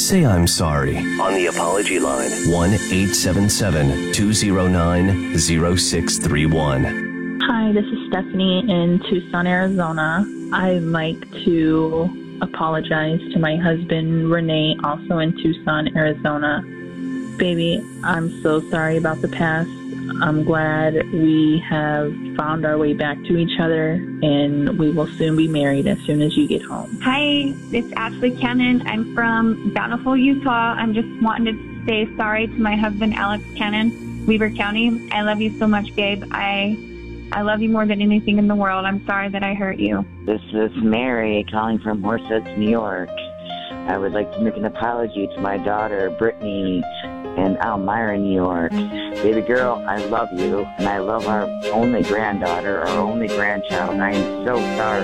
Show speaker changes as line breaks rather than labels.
Say I'm sorry on the apology line. 1-877-209-0631.
Hi, this is Stephanie in Tucson, Arizona. I'd like to apologize to my husband, Renee, also in Tucson, Arizona. Baby, I'm so sorry about the past. I'm glad we have found our way back to each other, and we will soon be married as soon as you get home.
Hi, it's Ashley Cannon. I'm from Bountiful, Utah. I'm just wanting to say sorry to my husband, Alex Cannon, Weber County. I love you so much, babe. I love you more than anything in the world. I'm sorry that I hurt you.
This is Mary calling from Horseheads, New York. I would like to make an apology to my daughter, Brittany, in Elmira, New York. Baby girl, I love you, and I love our only granddaughter, our only grandchild. I am so sorry.